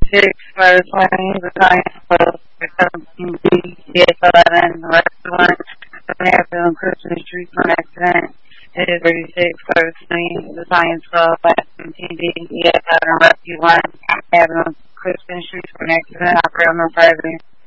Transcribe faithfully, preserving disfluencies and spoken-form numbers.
thirty-six, First Lane, the Science Club, seventeen B, F eleven, Restaurant, Avenue, Christmas Street, for an accident. It is thirty-six, First Lane, the Science Club, seventeen B, F eleven, Rescue One, Avenue, Christmas Street, for an accident. Operator on Friday.